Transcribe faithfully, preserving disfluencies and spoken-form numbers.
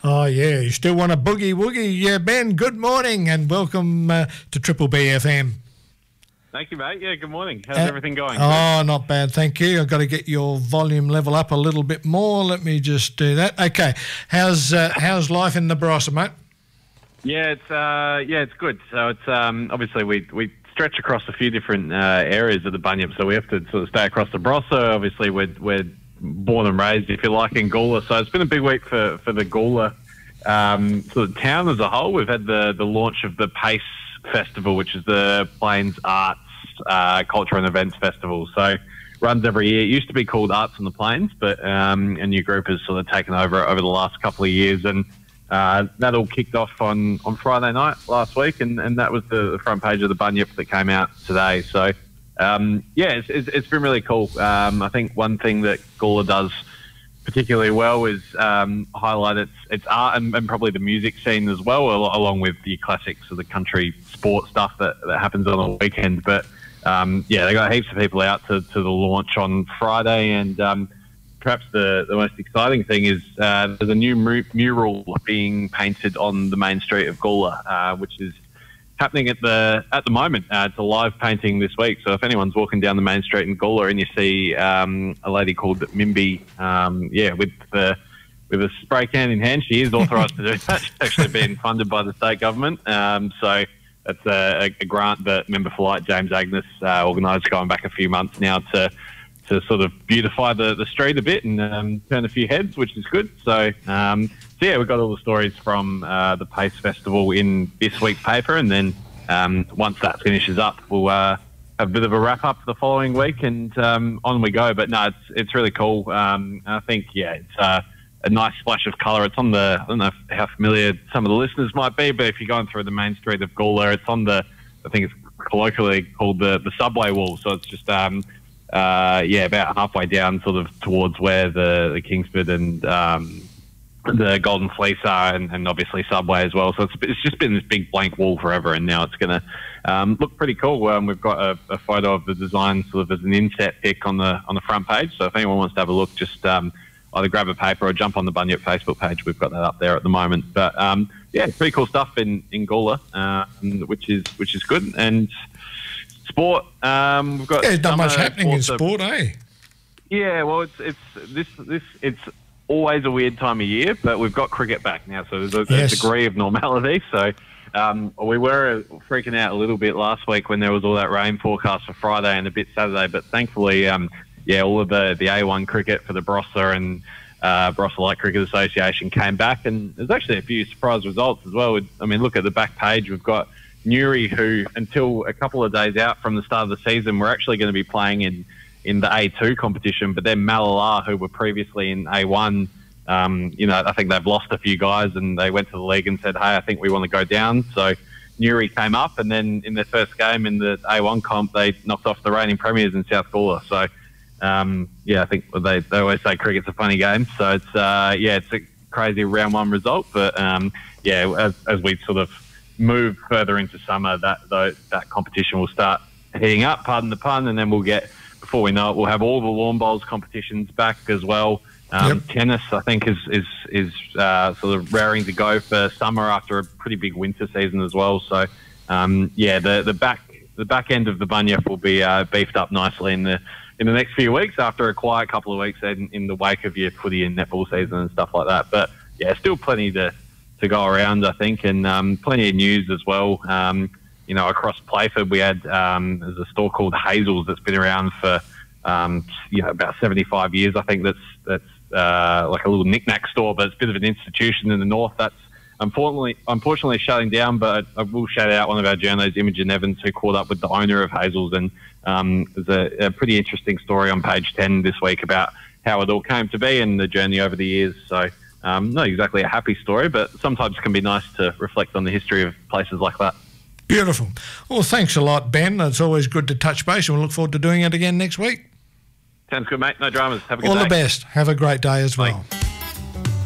Oh, yeah, you still want a boogie woogie. Yeah, Ben, good morning and welcome uh, to Triple B F M. Thank you, mate. Yeah, good morning. How's Uh, everything going? Oh, Good? not bad, thank you. I've got to get your volume level up a little bit more. Let me just do that. Okay, how's uh, how's life in the Barossa, mate? Yeah, it's uh, yeah, it's good. So it's um, obviously we we stretch across a few different uh, areas of the Bunyip, so we have to sort of stay across the Barossa. Obviously, we're we're born and raised, if you like, in Gawler. So it's been a big week for for the Gawler um, sort of town as a whole. We've had the the launch of the PACE Festival, which is the Plains Arts, uh, Culture and Events Festival. So runs every year. It used to be called Arts on the Plains, but um, a new group has sort of taken over over the last couple of years, and uh, that all kicked off on, on Friday night last week, and, and that was the, the front page of the Bunyip that came out today. So um, yeah, it's, it's, it's been really cool. Um, I think one thing that Gawler does particularly well is um, highlight its its art and, and probably the music scene as well, al- along with the classics of the country sport stuff that, that happens on the weekend. But um, yeah, they got heaps of people out to, to the launch on Friday, and um, perhaps the, the most exciting thing is uh, there's a new mu- mural being painted on the main street of Gawler, uh, which is happening at the at the moment. Uh, it's a live painting this week, so if anyone's walking down the main street in Gawler and you see um, a lady called Mimby, um, yeah, with the with a spray can in hand, she is authorised to do that. She's actually being funded by the state government, um, so that's a, a grant that Member for Light James Agnes uh, organised going back a few months now to to sort of beautify the, the street a bit and um, turn a few heads, which is good. So, um, so yeah, we've got all the stories from uh, the PACE Festival in this week's paper, and then um, once that finishes up, we'll uh, have a bit of a wrap-up for the following week, and um, on we go. But no, it's it's really cool. Um, I think, yeah, it's uh, a nice splash of colour. It's on the, I don't know how familiar some of the listeners might be, but if you're going through the main street of Gawler, it's on the, I think it's colloquially called the, the subway wall. So it's just... Um, Uh, yeah, about halfway down, sort of towards where the, the Kingsford and um, the Golden Fleece are, and, and obviously Subway as well. So it's, it's just been this big blank wall forever, and now it's going to um, look pretty cool. Um, we've got a, a photo of the design sort of as an inset pic on the on the front page. So if anyone wants to have a look, just um, either grab a paper or jump on the Bunyip Facebook page. We've got that up there at the moment. But um, yeah, pretty cool stuff in in Gawler, uh, which is which is good. And sport, um, we've got. Yeah, there's not much happening in sport, eh? Yeah, well, it's it's this this it's always a weird time of year, but we've got cricket back now, so there's a, Yes. a degree of normality. So um, we were freaking out a little bit last week when there was all that rain forecast for Friday and a bit Saturday, but thankfully, um, yeah, all of the the A one cricket for the Barossa and uh, Barossa Light Cricket Association came back, and there's actually a few surprise results as well. I mean, look at the back page, we've got Newry, who until a couple of days out from the start of the season were actually going to be playing in, in the A two competition, but then Malala, who were previously in A one, um, you know, I think they've lost a few guys, and they went to the league and said, hey, I think we want to go down. So Newry came up, and then in their first game in the A one comp, they knocked off the reigning premiers in South Gawler. So, um, yeah, I think they, they always say cricket's a funny game. So it's, uh, yeah, it's a crazy round one result, but um, yeah, as, as we sort of move further into summer, that that, that competition will start heating up, pardon the pun, and then we'll get, before we know it, we'll have all the lawn bowls competitions back as well. Um, Yep. Tennis, I think, is is is uh, sort of raring to go for summer after a pretty big winter season as well. So, um, yeah, the the back the back end of the Bunyip will be uh, beefed up nicely in the in the next few weeks after a quiet couple of weeks in, in the wake of your footy and netball season and stuff like that. But yeah, still plenty to. to go around, I think, and um, plenty of news as well. Um, you know, across Playford, we had um, there's a store called Hazel's that's been around for um, you know about seventy-five years. I think that's that's uh, like a little knick-knack store, but it's a bit of an institution in the north. That's unfortunately unfortunately shutting down. But I will shout out one of our journos, Imogen Evans, who caught up with the owner of Hazel's, and um, there's a, a pretty interesting story on page ten this week about how it all came to be and the journey over the years. So. Um, not exactly a happy story, but sometimes it can be nice to reflect on the history of places like that. Beautiful. Well, thanks a lot, Ben. It's always good to touch base, and we'll look forward to doing it again next week. Sounds good, mate. No dramas. Have a good All day. the best. Have a great day as well. Bye.